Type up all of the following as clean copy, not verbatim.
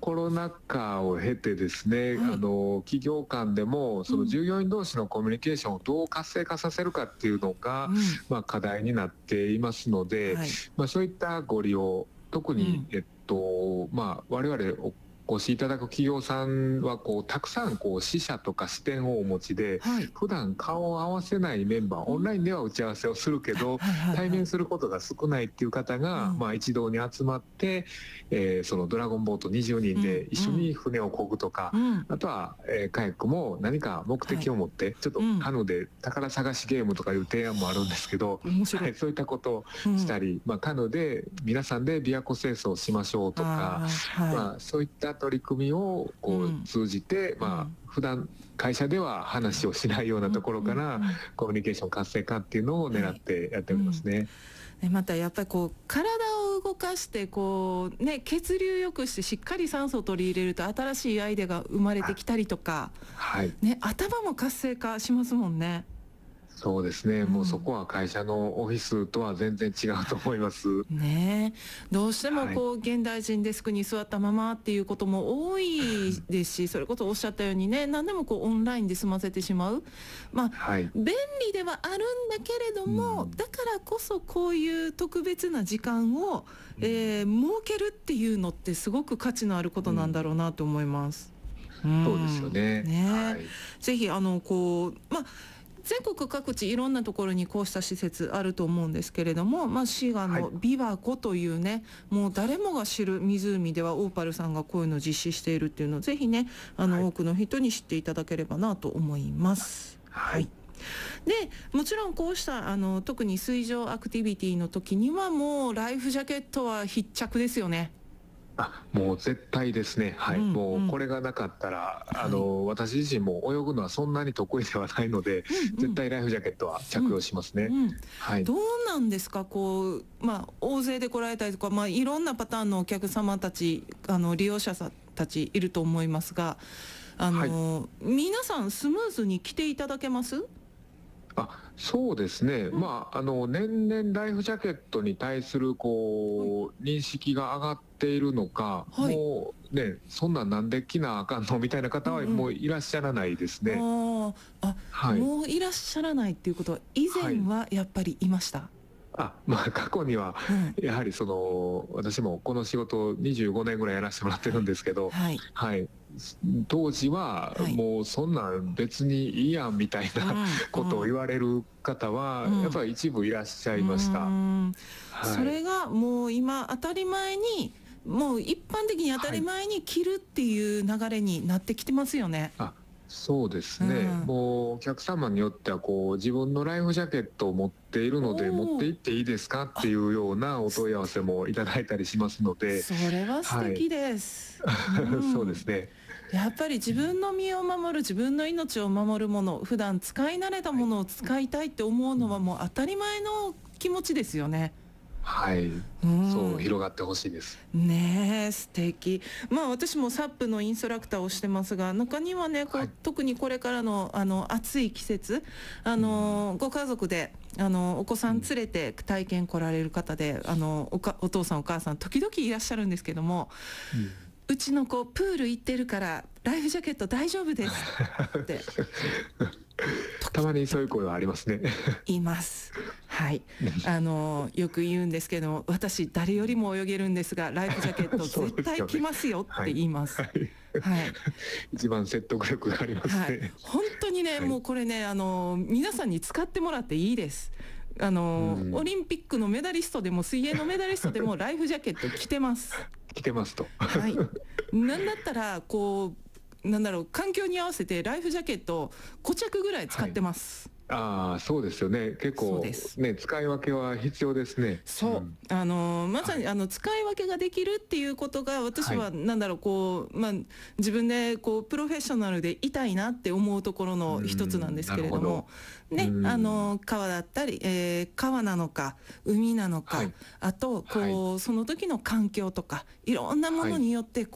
コロナ禍を経てですね、 はい企業間でもその従業員同士のコミュニケーションをどう活性化させるかっていうのが、課題になっていますので、 はい、 そういったご利用、特に、我々お越しいただく企業さんはたくさん支社とか支店をお持ちで、 はい、 普段顔を合わせないメンバー、オンラインでは打ち合わせをするけど、対面することが少ないっていう方が、一堂に集まって、そのドラゴンボート20人で一緒に船を漕ぐとか、あとは、カヤックも何か目的を持って、ちょっとカヌーで宝探しゲームとかいう提案もあるんですけど、そういったことをしたり、カヌーで皆さんで琵琶湖清掃しましょうとか、そういった取り組みを通じて、普段会社では話をしないようなところからコミュニケーション活性化っていうのを狙ってやっておりますね。 またやっぱり体を動かして血流良くしてしっかり酸素を取り入れると新しいアイデアが生まれてきたりとか、頭も活性化しますもんね。 そうですね、もうそこは会社のオフィスとは全然違うと思いますね。どうしても現代人デスクに座ったままっていうことも多いですし、それこそおっしゃったようにね、何でもオンラインで済ませてしまう、便利ではあるんだけれども、だからこそこういう特別な時間を、設けるっていうのってすごく価値のあることなんだろうなと思います。 そうですよね。 ぜひ全国各地いろんなところにこうした施設あると思うんですけれども、滋賀の琵琶湖というね、もう誰もが知る湖ではオーパルさんがこういうのを実施しているっていうのをぜひね、多くの人に知っていただければなと思います。でもちろんこうした特に水上アクティビティの時にはもうライフジャケットは必着ですよね。 もう絶対ですね。もうこれがなかったら、私自身も泳ぐのはそんなに得意ではないので、絶対ライフジャケットは着用しますね。 どうなんですか、大勢で来られたりとか、いろんなパターンのお客様たち、利用者さんたちいると思いますが、皆さんスムーズに来ていただけます？ そうですね、年々ライフジャケットに対する認識が上がっているのか、もうね、そんなんで着なあかんのみたいな方はもういらっしゃらないですね。 もういらっしゃらないっていうことは以前はやっぱりいました？ 過去にはやはり私もこの仕事を25年ぐらいやらせてもらってるんですけど、当時はもうそんなん別にいいやんみたいなことを言われる方はやっぱり一部いらっしゃいました。 それがもう今当たり前に、もう一般的に当たり前に着るっていう流れになってきてますよね。 そうですね、もうお客様によっては自分のライフジャケットを持っているので持って行っていいですかっていうようなお問い合わせもいただいたりしますので。 それは素敵です。 そうですね。 やっぱり自分の身を守る、自分の命を守るもの、普段使い慣れたものを使いたいって思うのはもう当たり前の気持ちですよね。そう広がってほしいですね。素敵。私もサップのインストラクターをしてますが、中にはね、特にこれからの暑い季節、ご家族でお子さん連れて体験来られる方で、お父さんお母さん時々いらっしゃるんですけども、うちの子プール行ってるからライフジャケット大丈夫ですってたまにそういう声はありますね。 言います。よく言うんですけど、私誰よりも泳げるんですがライフジャケット絶対着ますよって言います。 一番説得力がありますね。 本当にね、もうこれね、皆さんに使ってもらっていいです。オリンピックのメダリストでも水泳のメダリストでもライフジャケット着てます。 着てますと。 なんだったら環境に合わせてライフジャケット5着ぐらい使ってます。 そうですよね。結構ね、使い分けは必要ですね。 まさに使い分けができるっていうことが私は自分でプロフェッショナルでいたいなって思うところの一つなんですけれどもね、川だったり、川なのか海なのか、あとその時の環境とかいろんなものによって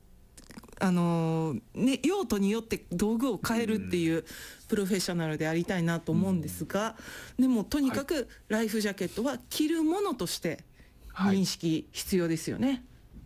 用途によって道具を変えるっていうプロフェッショナルでありたいなと思うんですが、でもとにかくライフジャケットは着るものとして認識必要ですよね。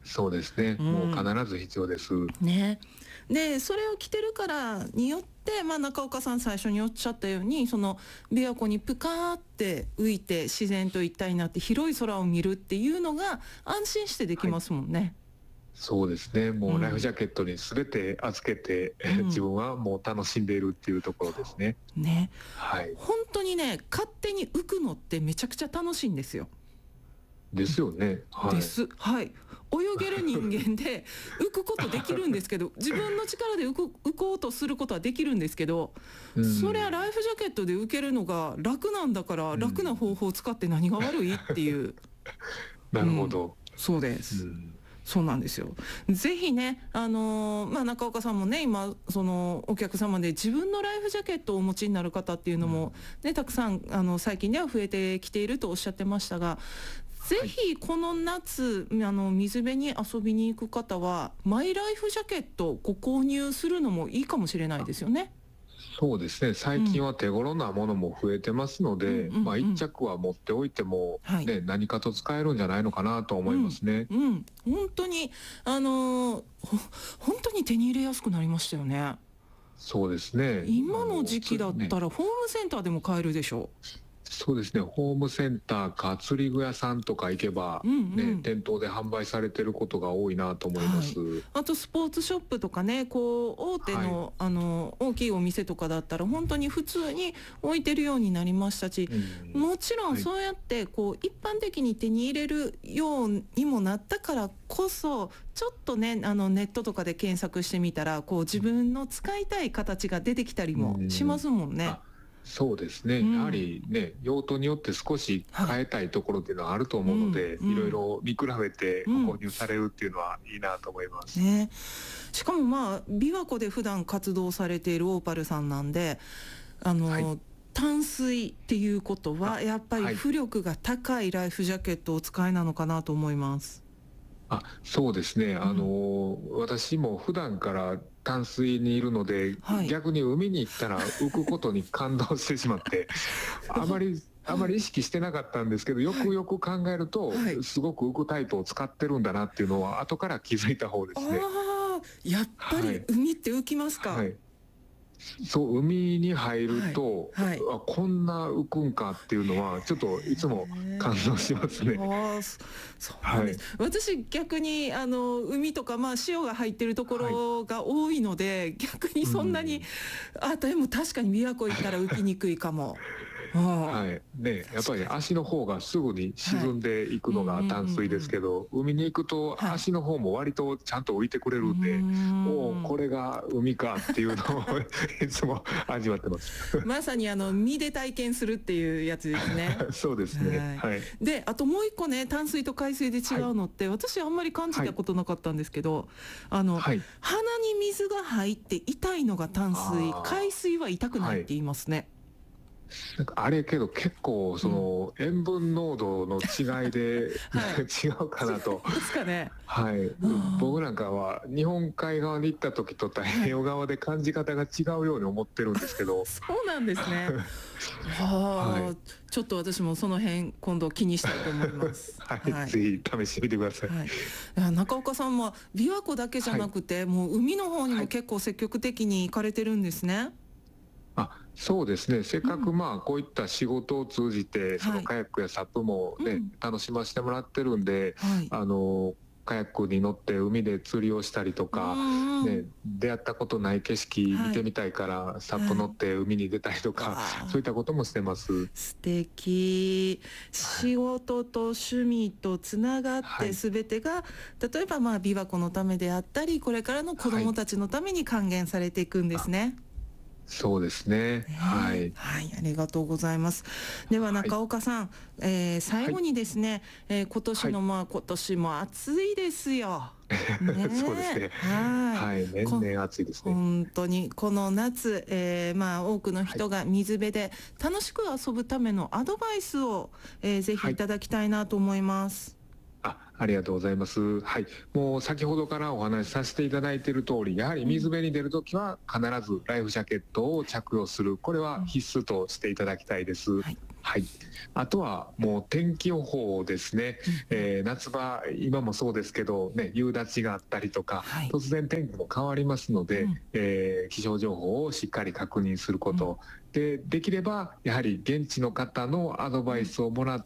そうですね、もう必ず必要です。 ね。でそれを着てるからによって、中岡さん最初におっしゃったように、その琵琶湖にプカーって浮いて自然と一体になって広い空を見るっていうのが安心してできますもんね。 そうですね、もうライフジャケットに全て預けて、自分はもう楽しんでいるっていうところですね。 ね、本当にね、勝手に浮くのってめちゃくちゃ楽しいんですよ。 ですよね。 です。はい。泳げる人間で浮くことできるんですけど、自分の力で浮こうとすることはできるんですけど、それはライフジャケットで浮けるのが楽なんだから、楽な方法を使って何が悪いっていう。 なるほど。 そうです。そうなんですよ。ぜひね、中岡さんもね、今そのお客様で自分のライフジャケットをお持ちになる方っていうのもね、たくさん最近では増えてきているとおっしゃってましたが、ぜひこの夏水辺に遊びに行く方はマイライフジャケットをご購入するのもいいかもしれないですよね。 そうですね、最近は手頃なものも増えてますので、一着は持っておいても、何かと使えるんじゃないのかなと思いますね。 本当に本当に手に入れやすくなりましたよね。 そうですね。 今の時期だったらホームセンターでも買えるでしょう。 そうですね、ホームセンターか釣り具屋さんとか行けば、店頭で販売されてることが多いなと思います。 あとスポーツショップとかね、こう大手の、大きいお店とかだったら本当に普通に置いてるようになりましたし、もちろんそうやってこう一般的に手に入れるようにもなったからこそ、ちょっとねネットとかで検索してみたらこう自分の使いたい形が出てきたりもしますもんね。 そうですね、やはりね、用途によって少し変えたいところっていうのはあると思うので、いろいろ見比べてご購入されるっていうのはいいなと思います。 しかも琵琶湖で普段活動されているオーパルさんなんで、淡水っていうことはやっぱり浮力が高いライフジャケットをお使いなのかなと思います。 そうですね、私も普段から淡水にいるので、逆に海に行ったら浮くことに感動してしまってあまり意識してなかったんですけど、よくよく考えると、すごく浮くタイプを使ってるんだなっていうのは後から気づいた方ですね。 やっぱり海って浮きますか？ そう、海に入ると、こんな浮くんかっていうのはちょっといつも感動しますね。 そうなんです。私逆に海とか潮が入ってるところが多いので、逆にそんなに、でも確かに琵琶湖行ったら浮きにくいかも。 やっぱり足の方がすぐに沈んでいくのが淡水ですけど、海に行くと足の方も割とちゃんと浮いてくれるんで、これが海かっていうのをいつも味わってます。 まさに身で体験するっていうやつですね。 そうですね。 で、あともう一個ね、淡水と海水で違うのって、私あんまり感じたことなかったんですけど、鼻に水が入って痛いのが淡水、海水は痛くないって言いますね。 あれけど結構その塩分濃度の違いで違うかなと。 ですかね。 僕なんかは日本海側に行った時と太平洋側で感じ方が違うように思ってるんですけど。 そうなんですね。ちょっと私もその辺今度気にしたいと思います。 ぜひ試してみてください。 中岡さんは琵琶湖だけじゃなくて、もう海の方にも結構積極的に行かれてるんですね。 そうですね、せっかくこういった仕事を通じてそのカヤックやサップもね、楽しませてもらってるんで、カヤックに乗って海で釣りをしたりとか、出会ったことない景色見てみたいからサップ乗って海に出たりとか、そういったこともしてます。 素敵。仕事と趣味とつながって全てが、例えば琵琶湖のためであったり、これからの子どもたちのために還元されていくんですね。 そうですね。 ありがとうございます。では中岡さん、最後にですね、今年も暑いですよ。 そうですね。年々暑いですね。 本当にこの夏、多くの人が水辺で楽しく遊ぶためのアドバイスを、ぜひいただきたいなと思います。 ありがとうございます。もう先ほどからお話しさせていただいている通り、やはり水辺に出るときは必ずライフジャケットを着用する、これは必須としていただきたいです。 はい、あとはもう天気予報ですね、夏場今もそうですけど、ね、夕立があったりとか、はい、突然天気も変わりますので、気象情報をしっかり確認すること、できればやはり現地の方のアドバイスをもらって、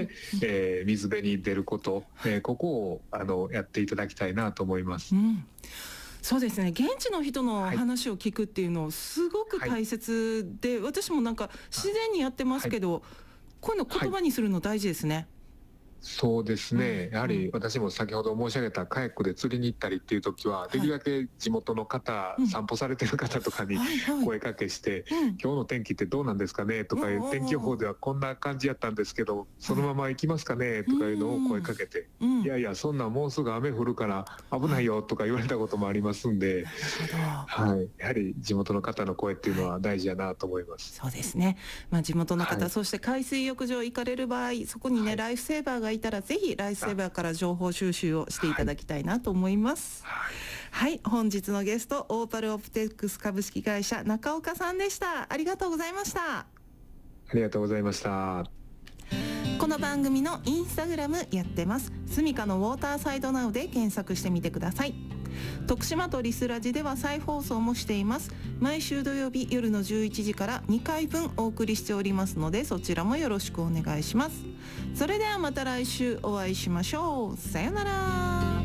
水辺に出ること、ここをやっていただきたいなと思います。 そうですね、現地の人の話を聞くっていうのすごく大切で、はい、私もなんか自然にやってますけど、はい、こういうの言葉にするの大事ですね。 そうですね、やはり私も先ほど申し上げたカヤックで釣りに行ったりっていう時は、できるだけ地元の方、散歩されてる方とかに声かけして、今日の天気ってどうなんですかねとかいう、天気予報ではこんな感じやったんですけどそのまま行きますかねとかいうのを声かけて、いやいやそんなもうすぐ雨降るから危ないよとか言われたこともありますんで、はい、やはり地元の方の声っていうのは大事やなと思います。 そうですね、地元の方、そして海水浴場行かれる場合、そこにね、ライフセーバーがいたらぜひライフセーバーから情報収集をしていただきたいなと思います。はい、本日のゲストオーパルオプテックス株式会社中岡さんでした。ありがとうございました。 ありがとうございました。 この番組のインスタグラムやってます。スミカのウォーターサイドナウで検索してみてください。徳島とリスラジでは再放送もしています。毎週土曜日夜の11時から2回分お送りしておりますので、そちらもよろしくお願いします。それではまた来週お会いしましょう。さよなら。